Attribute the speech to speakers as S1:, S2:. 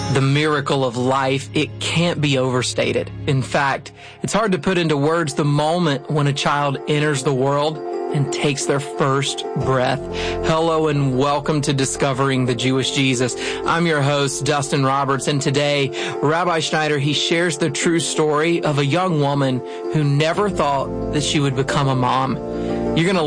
S1: The miracle of life, it can't be overstated. In fact, it's hard to put into words the moment when a child enters the world and takes their first breath. Hello and welcome to Discovering the Jewish Jesus. I'm your host, Dustin Roberts, and today, Rabbi Schneider, he shares the true story of a young woman who never thought that she would become a mom. You're going to